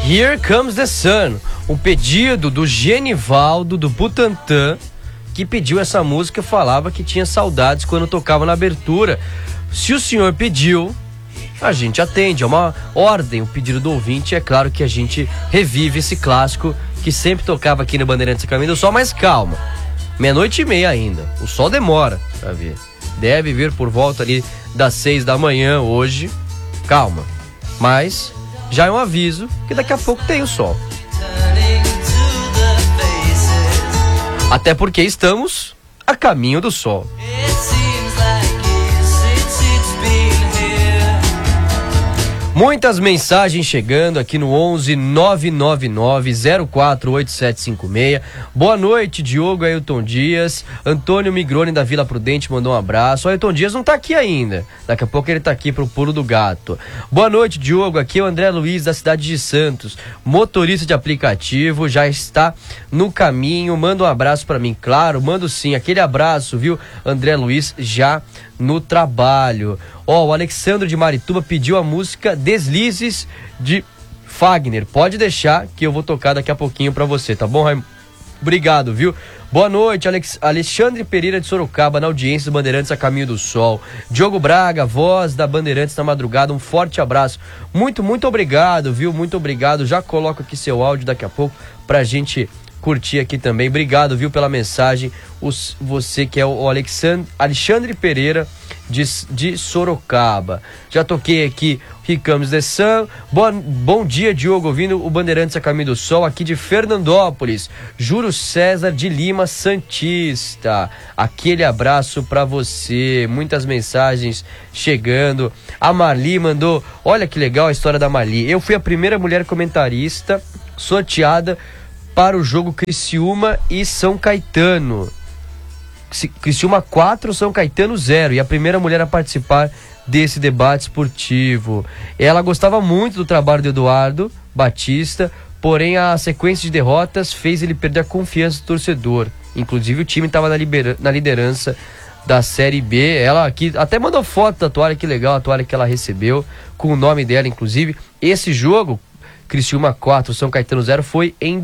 Here Comes the Sun, um pedido do Genivaldo do Butantã, que pediu essa música, falava que tinha saudades quando tocava na abertura. Se o senhor pediu, a gente atende, é uma ordem, o pedido do ouvinte, é claro que a gente revive esse clássico que sempre tocava aqui no Bandeirantes Caminho do Sol, mas calma, 00:30 ainda, o sol demora pra vir, deve vir por volta ali das 6 da manhã hoje, calma, mas já é um aviso que daqui a pouco tem o sol. Até porque estamos a caminho do sol. Muitas mensagens chegando aqui no 11 999 048756. Boa noite, Diogo Ailton Dias. Antônio Migrone da Vila Prudente mandou um abraço. O Ailton Dias não tá aqui ainda. Daqui a pouco ele tá aqui pro Pulo do Gato. Boa noite, Diogo. Aqui é o André Luiz da cidade de Santos. Motorista de aplicativo, já está no caminho. Manda um abraço pra mim. Claro, mando sim. Aquele abraço, viu, André Luiz, já no trabalho. O Alexandre de Marituba pediu a música Deslizes de Fagner. Pode deixar que eu vou tocar daqui a pouquinho pra você, tá bom, Raimundo? Obrigado, viu? Boa noite, Alexandre Pereira de Sorocaba, na audiência do Bandeirantes a Caminho do Sol. Diogo Braga, voz da Bandeirantes na madrugada, um forte abraço. Muito Obrigado, viu? Muito obrigado. Já coloco aqui seu áudio daqui a pouco pra gente curtir aqui também. Obrigado, viu, pela mensagem. Você que é o Alexandre Pereira de Sorocaba. Já toquei aqui Here Comes the Sun. Bom dia, Diogo, ouvindo o Bandeirantes a Caminho do Sol, aqui de Fernandópolis. Júlio César de Lima Santista. Aquele abraço pra você. Muitas mensagens chegando. A Marli mandou, olha que legal a história da Marli. Eu fui a primeira mulher comentarista sorteada para o jogo Criciúma e São Caetano. Criciúma 4, São Caetano 0. E a primeira mulher a participar desse debate esportivo. Ela gostava muito do trabalho de Eduardo Batista, porém a sequência de derrotas fez ele perder a confiança do torcedor. Inclusive o time estava na liderança da Série B. Ela aqui até mandou foto da toalha, que legal a toalha que ela recebeu, com o nome dela inclusive. Esse jogo, Criciúma 4, São Caetano 0, foi em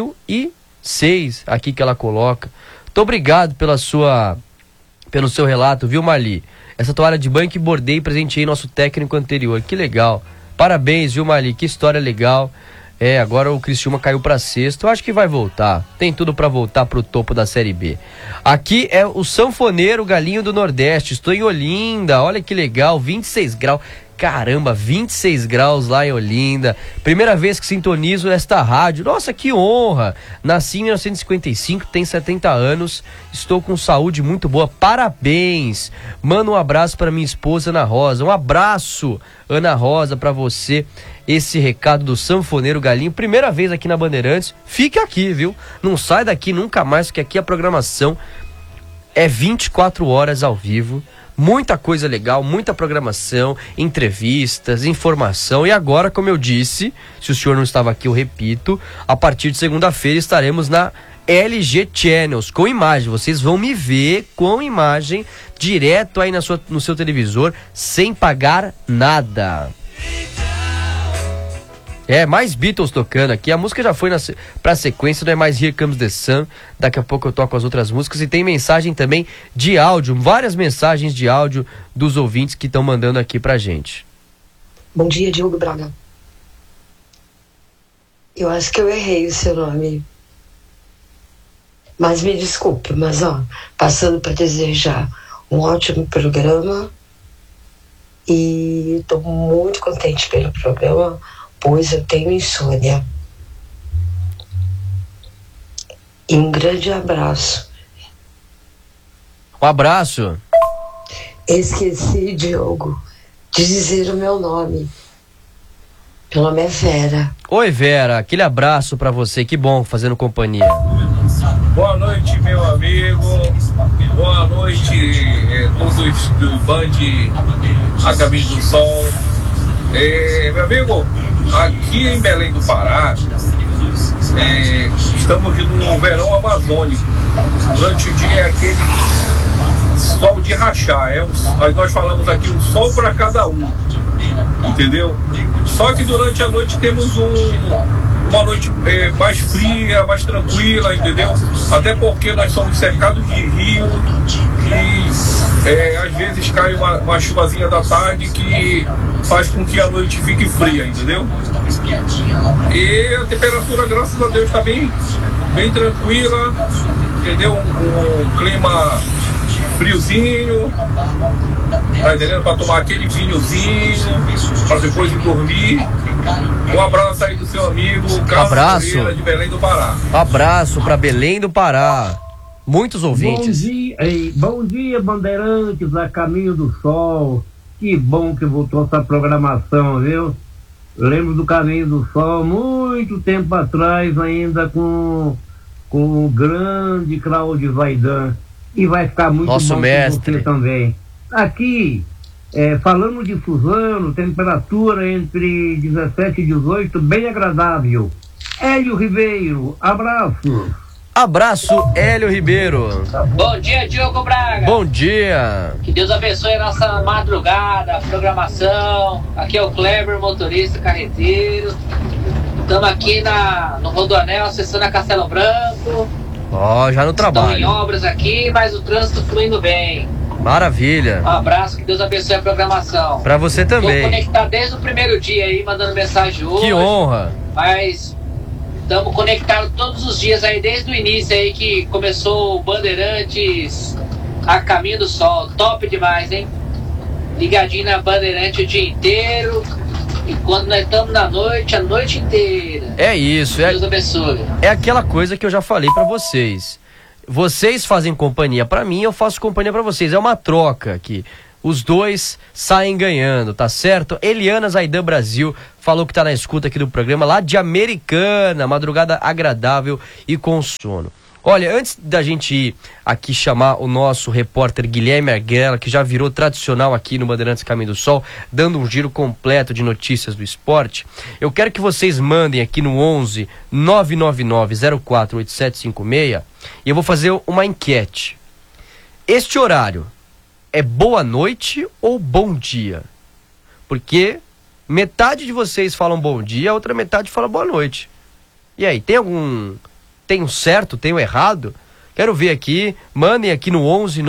2006, aqui que ela coloca. Muito obrigado pelo seu relato, viu, Marli? Essa toalha de banho que bordei e presenteei nosso técnico anterior, que legal. Parabéns, viu, Marli? Que história legal. Agora o Criciúma caiu pra sexto, eu acho que vai voltar. Tem tudo pra voltar pro topo da Série B. Aqui é o sanfoneiro Galinho do Nordeste, estou em Olinda, olha que legal, 26 graus. Caramba, 26 graus lá em Olinda. Primeira vez que sintonizo esta rádio. Nossa, que honra! Nasci em 1955, tenho 70 anos. Estou com saúde muito boa. Parabéns! Manda um abraço para minha esposa Ana Rosa. Um abraço, Ana Rosa, para você. Esse recado do sanfoneiro Galinho. Primeira vez aqui na Bandeirantes. Fique aqui, viu? Não sai daqui nunca mais, porque aqui a programação é 24 horas ao vivo. Muita coisa legal, muita programação, entrevistas, informação. E agora, como eu disse, se o senhor não estava aqui, eu repito, a partir de segunda-feira estaremos na LG Channels, com imagem. Vocês vão me ver com imagem, direto aí no seu televisor, sem pagar nada. Mais Beatles tocando aqui. A música já foi pra sequência, não é mais Here Comes the Sun. Daqui a pouco eu toco as outras músicas. E tem mensagem também de áudio, várias mensagens de áudio dos ouvintes que estão mandando aqui pra gente. Bom dia, Diogo Braga. Eu acho que eu errei o seu nome. Mas me desculpe, mas passando para desejar um ótimo programa. E estou muito contente pelo programa, pois eu tenho insônia. E um grande abraço. Um abraço. Esqueci, Diogo, de dizer o meu nome. Meu nome é Vera. Oi, Vera, aquele abraço pra você, que bom fazendo companhia. Boa noite, meu amigo. Boa noite, todos do Band a Caminho do Sol. Meu amigo, aqui em Belém do Pará, estamos no verão amazônico. Durante o dia é aquele sol de rachar. Nós falamos aqui um sol para cada um. entendeu? Só que durante a noite temos uma noite mais fria, mais tranquila, entendeu? Até porque nós somos cercados de rio e às vezes cai uma chuvazinha da tarde que faz com que a noite fique fria, entendeu? E a temperatura, graças a Deus, está bem tranquila, entendeu? Um clima friozinho, tá entendendo? Para tomar aquele vinhozinho, para depois de dormir. Um abraço aí do seu amigo Carlos Pereira, de Belém do Pará. Abraço para Belém do Pará. Muitos ouvintes. Bom dia, Bandeirantes, a Caminho do Sol. Que bom que voltou essa programação, viu? Lembro do Caminho do Sol muito tempo atrás, ainda com o grande Cláudio Zaidan. E vai ficar muito nosso bom mestre. Com você também. Aqui, falando de Suzano, temperatura entre 17 e 18, bem agradável. Hélio Ribeiro, abraço. Abraço, Hélio Ribeiro. Bom dia, Diogo Braga. Bom dia. Que Deus abençoe a nossa madrugada, a programação. Aqui é o Kleber, motorista carreteiro. Estamos aqui no Rodoanel, acessando a Castelo Branco. Já no trabalho. Estão em obras aqui, mas o trânsito fluindo bem. Maravilha. Um abraço, que Deus abençoe a programação. Pra você também. Estou conectado desde o primeiro dia aí, mandando mensagem hoje. Que honra. Mas estamos conectados todos os dias aí, desde o início aí que começou o Bandeirantes a Caminho do Sol. Top demais, hein? Ligadinho na Bandeirante o dia inteiro. E quando nós estamos na noite, a noite inteira. É isso. Deus abençoe. É aquela coisa que eu já falei pra vocês. Vocês fazem companhia pra mim, eu faço companhia pra vocês. É uma troca aqui. Os dois saem ganhando, tá certo? Eliana Zaidan Brasil falou que tá na escuta aqui do programa, lá de Americana. Madrugada agradável e com sono. Olha, antes da gente ir aqui chamar o nosso repórter Guilherme Arguela, que já virou tradicional aqui no Bandeirantes Caminho do Sol, dando um giro completo de notícias do esporte, eu quero que vocês mandem aqui no 11 999 048756 e eu vou fazer uma enquete. Este horário é boa noite ou bom dia? Porque metade de vocês falam bom dia, a outra metade fala boa noite. E aí, tem um certo, tem um errado? Quero ver aqui, mandem aqui no 11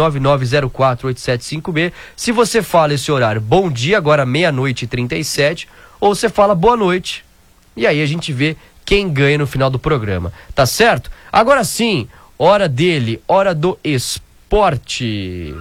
9904875B se você fala esse horário bom dia, agora 00:37, ou você fala boa noite. E aí a gente vê quem ganha no final do programa, tá certo? Agora sim, hora dele, hora do esporte.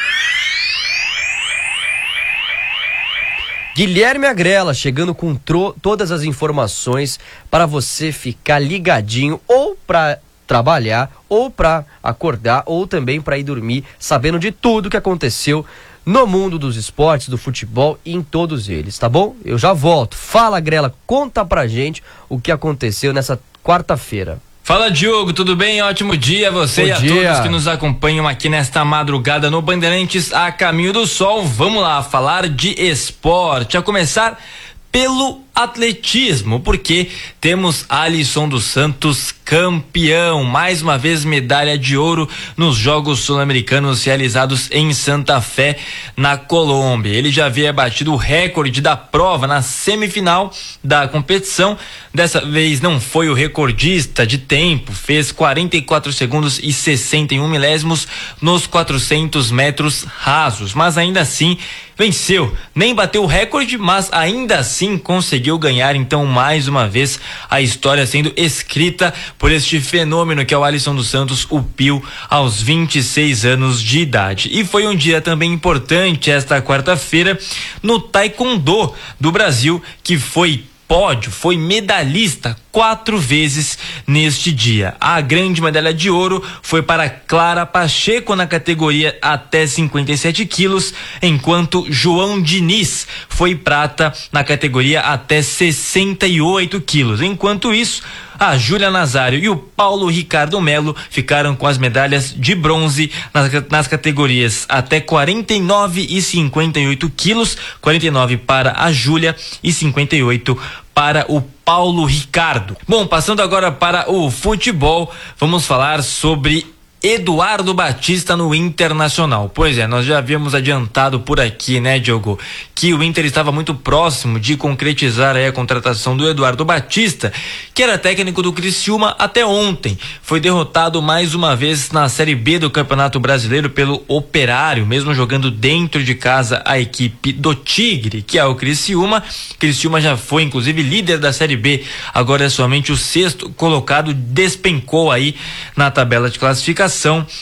Guilherme Agrela chegando com todas as informações para você ficar ligadinho, ou para trabalhar, ou para acordar, ou também para ir dormir, sabendo de tudo que aconteceu no mundo dos esportes, do futebol e em todos eles, tá bom? Eu já volto. Fala, Agrela, conta pra gente o que aconteceu nessa quarta-feira. Fala, Diogo, tudo bem? Ótimo dia a você e a todos que nos acompanham aqui nesta madrugada no Bandeirantes a Caminho do Sol. Vamos lá falar de esporte, a começar pelo atletismo, porque temos Alisson dos Santos campeão, mais uma vez medalha de ouro nos Jogos Sul-Americanos realizados em Santa Fé, na Colômbia. Ele já havia batido o recorde da prova na semifinal da competição. Dessa vez não foi o recordista de tempo, fez 44 segundos e 61 milésimos nos 400 metros rasos, mas ainda assim venceu. Nem bateu o recorde, mas ainda assim conseguiu ganhar. Então, mais uma vez, a história sendo escrita por este fenômeno que é o Alisson dos Santos, o Pio, aos 26 anos de idade. E foi um dia também importante esta quarta-feira no Taekwondo do Brasil, que foi pódio, foi medalhista 4 vezes neste dia. A grande medalha de ouro foi para Clara Pacheco na categoria até 57 quilos, enquanto João Diniz foi prata na categoria até 68 quilos. Enquanto isso, a Júlia Nazário e o Paulo Ricardo Melo ficaram com as medalhas de bronze nas categorias até 49 e 58 quilos, 49 para a Júlia e 58 para o Paulo Ricardo. Bom, passando agora para o futebol, vamos falar sobre Eduardo Batista no Internacional. Pois é, nós já havíamos adiantado por aqui, né, Diogo, que o Inter estava muito próximo de concretizar aí a contratação do Eduardo Batista, que era técnico do Criciúma até ontem. Foi derrotado mais uma vez na Série B do Campeonato Brasileiro pelo Operário, mesmo jogando dentro de casa a equipe do Tigre, que é o Criciúma. Criciúma já foi inclusive líder da Série B, agora é somente o 6º colocado, despencou aí na tabela de classificação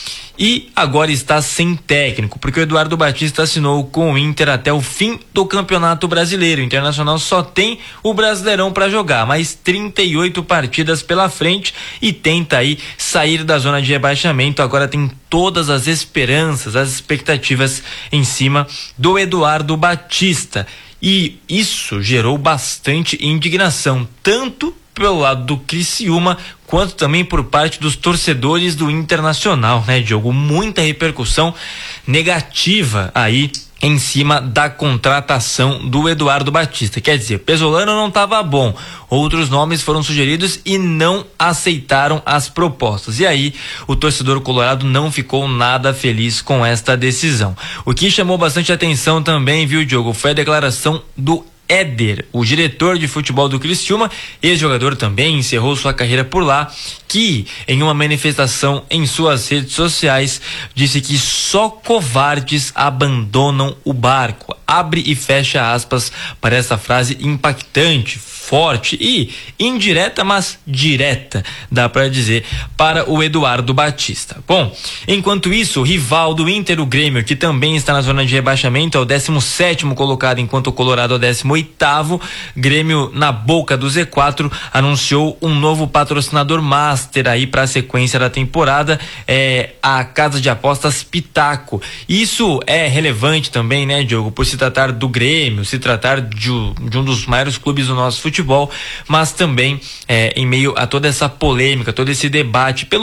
e agora está sem técnico, porque o Eduardo Batista assinou com o Inter até o fim do Campeonato Brasileiro. O Internacional só tem o Brasileirão para jogar, mais 38 partidas pela frente e tenta aí sair da zona de rebaixamento. Agora tem todas as esperanças, as expectativas em cima do Eduardo Batista. E isso gerou bastante indignação, tanto pelo lado do Criciúma, quanto também por parte dos torcedores do Internacional, né, Diogo? Muita repercussão negativa aí em cima da contratação do Eduardo Batista. Quer dizer, Pesolano não estava bom, outros nomes foram sugeridos e não aceitaram as propostas. E aí, o torcedor colorado não ficou nada feliz com esta decisão. O que chamou bastante atenção também, viu, Diogo, foi a declaração do Éder, o diretor de futebol do Criciúma, ex-jogador também, encerrou sua carreira por lá, que em uma manifestação em suas redes sociais disse que só covardes abandonam o barco. Abre e fecha aspas para essa frase impactante, forte e indireta, mas direta, dá para dizer, para o Eduardo Batista. Bom, enquanto isso, o rival do Inter, o Grêmio, que também está na zona de rebaixamento, é o 17º colocado, enquanto o Colorado é o 18º. Grêmio, na boca do Z4, anunciou um novo patrocinador master aí para a sequência da temporada, a casa de apostas Pitaco. Isso é relevante também, né, Diogo, por se tratar do Grêmio, se tratar de um dos maiores clubes do nosso futebol, mas também em meio a toda essa polêmica, todo esse debate pelo